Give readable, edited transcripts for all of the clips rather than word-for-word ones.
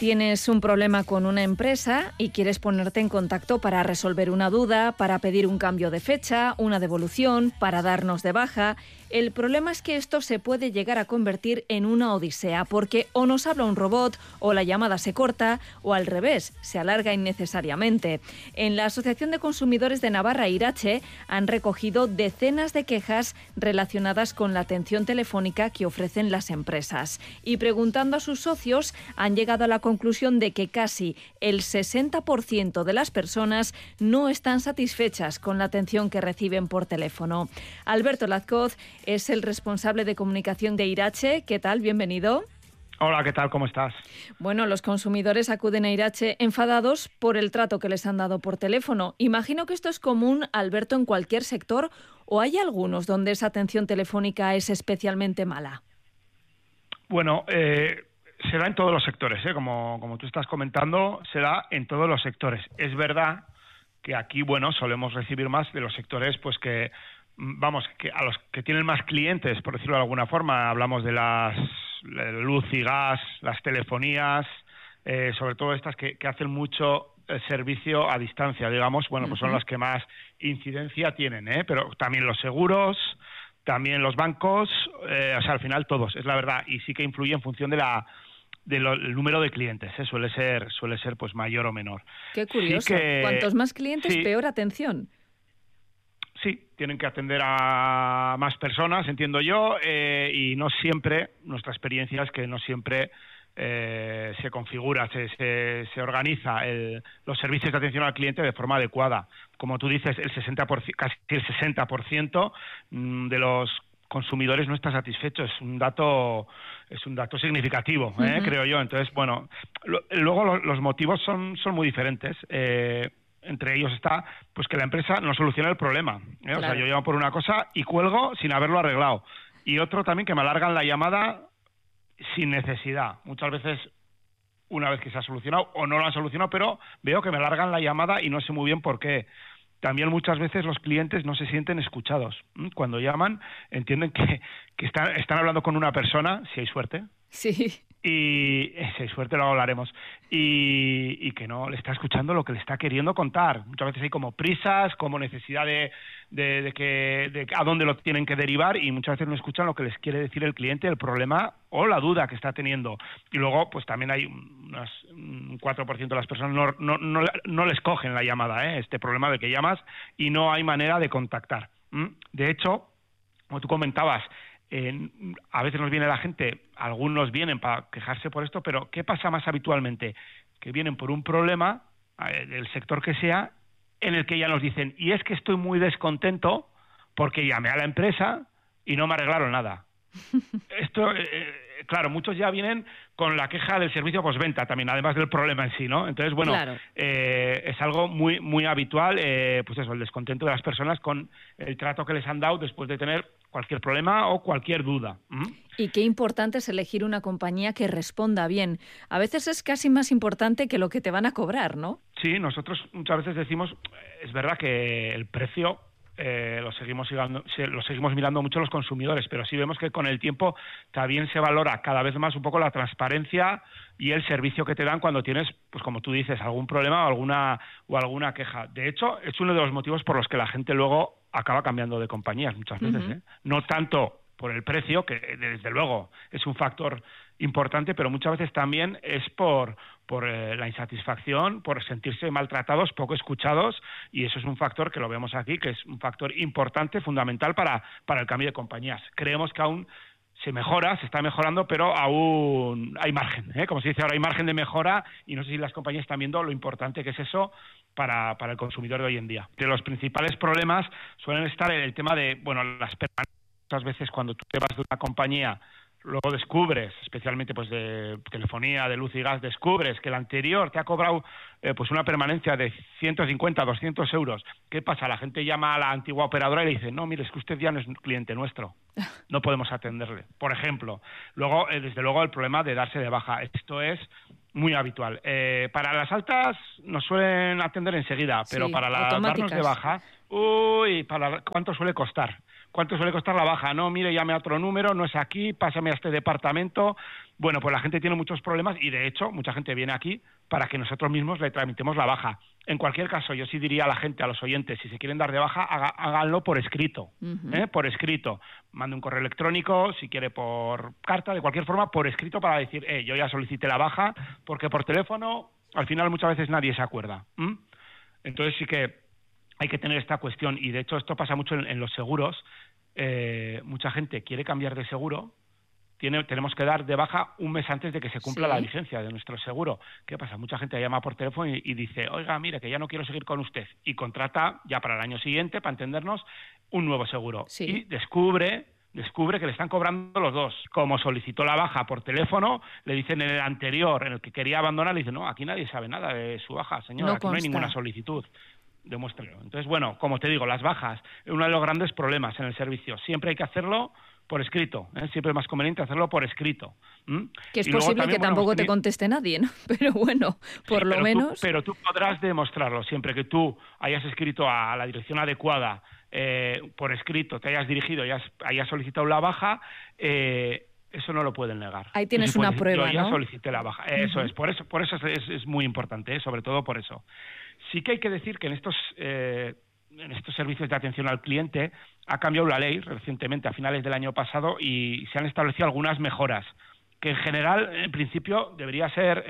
tienes un problema con una empresa y quieres ponerte en contacto para resolver una duda, para pedir un cambio de fecha, una devolución, para darnos de baja. El problema es que esto se puede llegar a convertir en una odisea, porque o nos habla un robot, o la llamada se corta, o al revés, se alarga innecesariamente. En la Asociación de Consumidores de Navarra, Irache, han recogido decenas de quejas relacionadas con la atención telefónica que ofrecen las empresas. Y preguntando a sus socios, han llegado a la conclusión de que casi el 60% de las personas no están satisfechas con la atención que reciben por teléfono. Alberto Lazcoz es el responsable de comunicación de Irache. ¿Qué tal? Bienvenido. Hola, ¿qué tal? ¿Cómo estás? Bueno, los consumidores acuden a Irache enfadados por el trato que les han dado por teléfono. Imagino que esto es común, Alberto, en cualquier sector, ¿o hay algunos donde esa atención telefónica es especialmente mala? Bueno, se da en todos los sectores, como tú estás comentando, se da en todos los sectores. Es verdad que aquí, solemos recibir más de los sectores, pues que a los que tienen más clientes, por decirlo de alguna forma. Hablamos de las luz y gas, las telefonías, sobre todo estas que hacen mucho servicio a distancia, digamos, pues son las que más incidencia tienen, pero también los seguros, también los bancos, al final todos, es la verdad, y sí que influye en función del número de clientes, suele ser pues mayor o menor. Qué curioso, cuantos más clientes, peor atención. Sí, tienen que atender a más personas, entiendo yo, y no siempre, nuestra experiencia es que no siempre se configura, se organiza los servicios de atención al cliente de forma adecuada. Como tú dices, casi el 60% de los consumidores no está satisfecho. Es un dato significativo, creo yo. Entonces, luego los motivos son muy diferentes. Entre ellos está pues que la empresa no soluciona el problema. Claro. O sea, yo llamo por una cosa y cuelgo sin haberlo arreglado. Y otro también, que me alargan la llamada sin necesidad. Muchas veces, una vez que se ha solucionado o no lo han solucionado, pero veo que me alargan la llamada y no sé muy bien por qué. También muchas veces los clientes no se sienten escuchados. Cuando llaman, entienden que están hablando con una persona, si hay suerte. Sí. Y si hay suerte, luego hablaremos. Y que no le está escuchando lo que le está queriendo contar. Muchas veces hay como prisas, como necesidad de a dónde lo tienen que derivar, y muchas veces no escuchan lo que les quiere decir el cliente, el problema o la duda que está teniendo. Y luego, pues también hay un 4% de las personas no les cogen la llamada, este problema de que llamas y no hay manera de contactar. De hecho, como tú comentabas, a veces nos viene la gente, algunos vienen para quejarse por esto, pero ¿qué pasa más habitualmente? Que vienen por un problema, del sector que sea, en el que ya nos dicen, y es que estoy muy descontento porque llamé a la empresa y no me arreglaron nada. Esto, claro, muchos ya vienen con la queja del servicio postventa también, además del problema en sí, ¿no? Entonces, claro. Es algo muy muy habitual, pues eso, el descontento de las personas con el trato que les han dado después de tener cualquier problema o cualquier duda. Y qué importante es elegir una compañía que responda bien. A veces es casi más importante que lo que te van a cobrar, ¿no? Sí, nosotros muchas veces decimos, es verdad que el precio lo seguimos mirando mucho los consumidores, pero sí vemos que con el tiempo también se valora cada vez más un poco la transparencia y el servicio que te dan cuando tienes, pues como tú dices, algún problema o alguna queja. De hecho, es uno de los motivos por los que la gente luego acaba cambiando de compañías muchas veces, No tanto por el precio, que desde luego es un factor importante, pero muchas veces también es por la insatisfacción, por sentirse maltratados, poco escuchados, y eso es un factor que lo vemos aquí, que es un factor importante, fundamental para el cambio de compañías. Creemos que aún se está mejorando, pero aún hay margen, como se dice ahora, hay margen de mejora, y no sé si las compañías están viendo lo importante que es eso para el consumidor de hoy en día. De los principales problemas suelen estar en el tema de, las permanencias. Muchas veces cuando tú te vas de una compañía, luego descubres, especialmente pues de telefonía, de luz y gas, descubres que el anterior te ha cobrado pues una permanencia de 150, 200 euros. ¿Qué pasa? La gente llama a la antigua operadora y le dice, no, mire, es que usted ya no es cliente nuestro, no podemos atenderle, por ejemplo. Luego, desde luego, el problema de darse de baja. Esto es muy habitual. Para las altas nos suelen atender enseguida, pero para darnos de baja, ¿cuánto suele costar? ¿cuánto suele costar la baja? No, mire, llame a otro número, no es aquí, pásame a este departamento. Bueno, pues la gente tiene muchos problemas y, de hecho, mucha gente viene aquí para que nosotros mismos le tramitemos la baja. En cualquier caso, yo sí diría a la gente, a los oyentes, si se quieren dar de baja, háganlo por escrito, por escrito. Mande un correo electrónico, si quiere por carta, de cualquier forma, por escrito para decir, yo ya solicité la baja, porque por teléfono, al final, muchas veces nadie se acuerda. Entonces sí que hay que tener esta cuestión, y de hecho esto pasa mucho en los seguros. Mucha gente quiere cambiar de seguro, tenemos que dar de baja un mes antes de que se cumpla la vigencia de nuestro seguro. ¿Qué pasa? Mucha gente llama por teléfono y dice, oiga, mire, que ya no quiero seguir con usted, y contrata ya para el año siguiente, para entendernos, un nuevo seguro. Y descubre que le están cobrando los dos. Como solicitó la baja por teléfono, le dicen en el anterior, en el que quería abandonar, le dicen, no, aquí nadie sabe nada de su baja, señor, aquí no hay ninguna solicitud. Demuéstralo. Entonces, bueno, como te digo, las bajas, uno de los grandes problemas en el servicio. Siempre hay que hacerlo por escrito, siempre es más conveniente hacerlo por escrito. Que es posible también, que tampoco te conteste nadie, ¿no? Pero bueno, por lo menos... Pero tú podrás demostrarlo, siempre que tú hayas escrito a la dirección adecuada, por escrito, te hayas dirigido y hayas solicitado la baja, eso no lo pueden negar. Ahí tienes una prueba, yo ya ¿no? solicité la baja. Eso es, por eso es muy importante, sobre todo por eso. Sí que hay que decir que en estos servicios de atención al cliente ha cambiado la ley recientemente, a finales del año pasado, y se han establecido algunas mejoras que en general, en principio, deberían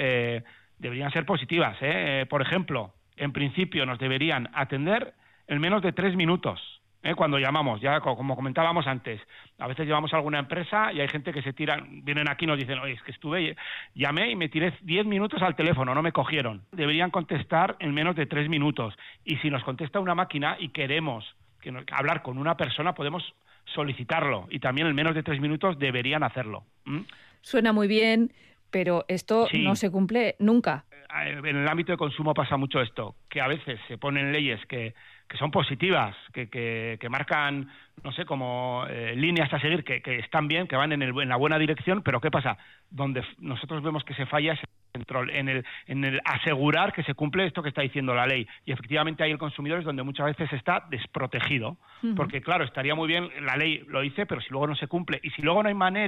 ser positivas. Por ejemplo, en principio nos deberían atender en menos de 3 minutos. Cuando llamamos, ya como comentábamos antes, a veces llevamos a alguna empresa y hay gente que vienen aquí y nos dicen, oye, es que llamé y me tiré 10 minutos al teléfono, no me cogieron. Deberían contestar en menos de 3 minutos. Y si nos contesta una máquina y queremos hablar con una persona, podemos solicitarlo. Y también en menos de 3 minutos deberían hacerlo. Suena muy bien, pero esto no se cumple nunca. En el ámbito de consumo pasa mucho esto, que a veces se ponen leyes que son positivas, que marcan, no sé, como líneas a seguir, que están bien, que van en la buena dirección, pero ¿qué pasa? Donde nosotros vemos que se falla es en el asegurar que se cumple esto que está diciendo la ley. Y efectivamente ahí el consumidor es donde muchas veces está desprotegido, porque claro, estaría muy bien, la ley lo dice, pero si luego no se cumple, y si luego no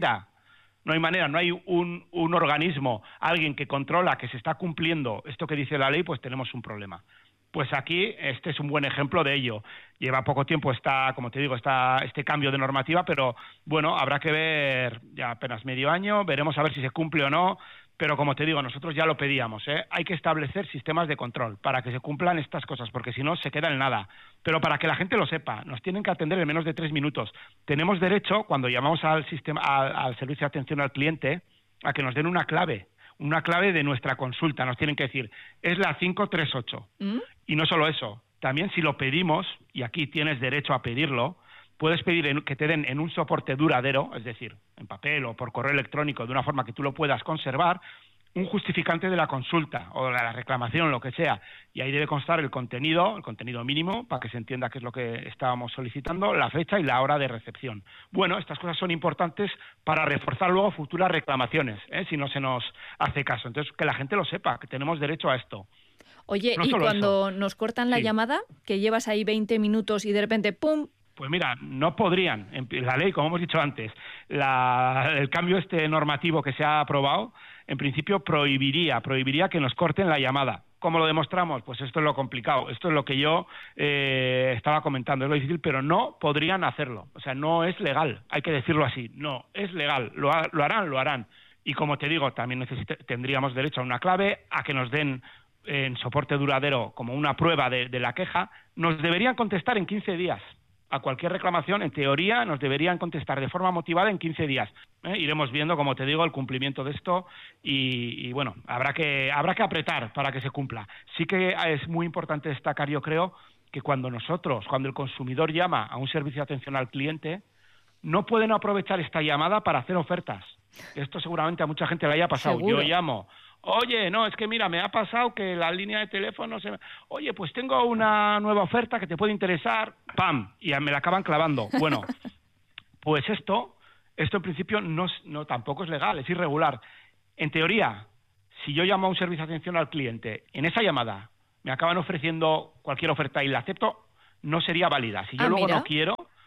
hay un organismo, alguien que controla que se está cumpliendo esto que dice la ley, pues tenemos un problema. Pues aquí este es un buen ejemplo de ello. Lleva poco tiempo como te digo, este cambio de normativa, pero bueno, habrá que ver ya apenas medio año, veremos a ver si se cumple o no, pero como te digo, nosotros ya lo pedíamos, hay que establecer sistemas de control para que se cumplan estas cosas, porque si no se queda en nada. Pero para que la gente lo sepa, nos tienen que atender en menos de 3 minutos. Tenemos derecho, cuando llamamos al servicio de atención al cliente, a que nos den una clave de nuestra consulta. Nos tienen que decir, es la 538. Y no solo eso, también si lo pedimos, y aquí tienes derecho a pedirlo, puedes pedir que te den en un soporte duradero, es decir, en papel o por correo electrónico, de una forma que tú lo puedas conservar, un justificante de la consulta o de la reclamación, lo que sea, y ahí debe constar el contenido mínimo, para que se entienda qué es lo que estábamos solicitando, la fecha y la hora de recepción. Bueno, estas cosas son importantes para reforzar luego futuras reclamaciones, si no se nos hace caso. Entonces, que la gente lo sepa, que tenemos derecho a esto. Oye, no, y cuando nos cortan la llamada, que llevas ahí 20 minutos y de repente, ¡pum!, pues mira, no podrían. La ley, como hemos dicho antes, el cambio normativo que se ha aprobado, en principio prohibiría que nos corten la llamada. ¿Cómo lo demostramos? Pues esto es lo complicado. Esto es lo que yo estaba comentando. Es lo difícil, pero no podrían hacerlo. O sea, no es legal. Hay que decirlo así. No, es legal. Lo harán. Y como te digo, también tendríamos derecho a una clave, a que nos den en soporte duradero como una prueba de la queja. Nos deberían contestar en 15 días. A cualquier reclamación, en teoría, nos deberían contestar de forma motivada en 15 días. Iremos viendo, como te digo, el cumplimiento de esto y bueno, habrá que apretar para que se cumpla. Sí que es muy importante destacar, yo creo, que cuando el consumidor llama a un servicio de atención al cliente, no pueden aprovechar esta llamada para hacer ofertas. Esto seguramente a mucha gente le haya pasado. ¿Seguro? Yo llamo... Oye, no, es que mira, me ha pasado que la línea de teléfono Oye, pues tengo una nueva oferta que te puede interesar, ¡pam! Y me la acaban clavando. Bueno, pues esto en principio no tampoco es legal, es irregular. En teoría, si yo llamo a un servicio de atención al cliente, en esa llamada me acaban ofreciendo cualquier oferta y la acepto, no sería válida. Si yo luego no quiero,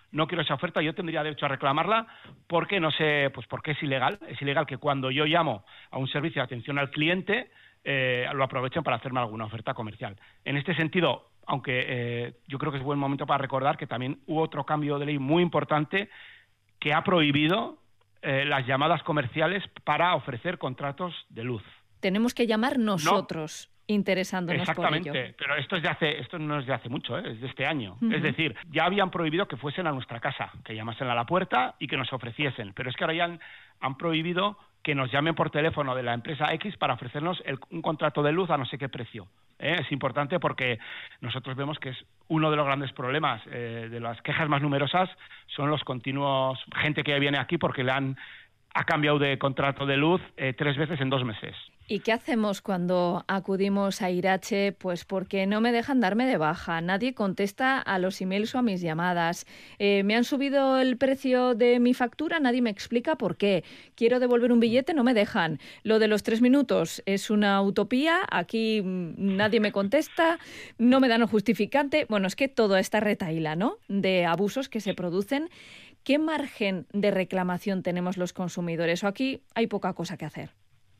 no quiero esa oferta, yo tendría derecho a reclamarla porque no sé, pues porque es ilegal que cuando yo llamo a un servicio de atención al cliente lo aprovechen para hacerme alguna oferta comercial. En este sentido, aunque yo creo que es buen momento para recordar que también hubo otro cambio de ley muy importante que ha prohibido las llamadas comerciales para ofrecer contratos de luz. Tenemos que llamar nosotros, interesándonos por ello. Exactamente, pero esto no es de hace mucho, es de este año. Es decir, ya habían prohibido que fuesen a nuestra casa, que llamasen a la puerta y que nos ofreciesen, pero es que ahora ya han prohibido que nos llamen por teléfono de la empresa X para ofrecernos un contrato de luz a no sé qué precio. Es importante porque nosotros vemos que es uno de los grandes problemas de las quejas más numerosas son los continuos, gente que viene aquí porque ha cambiado de contrato de luz 3 veces en 2 meses. ¿Y qué hacemos cuando acudimos a Irache? Pues porque no me dejan darme de baja, nadie contesta a los emails o a mis llamadas. Me han subido el precio de mi factura, nadie me explica por qué. Quiero devolver un billete, no me dejan. Lo de los 3 minutos es una utopía, aquí nadie me contesta, no me dan el justificante. Bueno, es que toda esta retahíla, ¿no?, de abusos que se producen. ¿Qué margen de reclamación tenemos los consumidores? ¿O aquí hay poca cosa que hacer?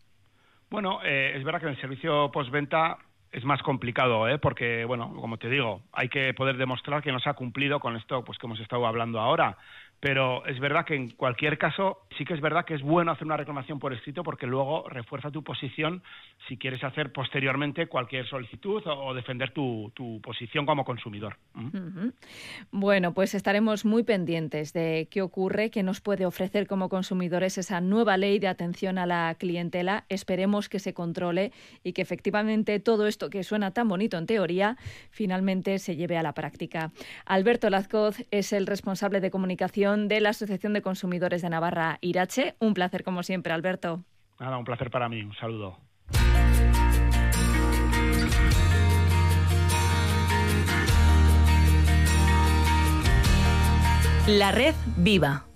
Bueno, es verdad que en el servicio postventa es más complicado, porque, bueno, como te digo, hay que poder demostrar que no se ha cumplido con esto pues que hemos estado hablando ahora. Pero es verdad que en cualquier caso sí que es verdad que es bueno hacer una reclamación por escrito porque luego refuerza tu posición si quieres hacer posteriormente cualquier solicitud o defender tu posición como consumidor. Uh-huh. Bueno, pues estaremos muy pendientes de qué ocurre, qué nos puede ofrecer como consumidores esa nueva ley de atención a la clientela. Esperemos que se controle y que efectivamente todo esto que suena tan bonito en teoría finalmente se lleve a la práctica. Alberto Lazcoz es el responsable de comunicación de la Asociación de Consumidores de Navarra, Irache. Un placer como siempre, Alberto. Nada, un placer para mí. Un saludo. La red viva.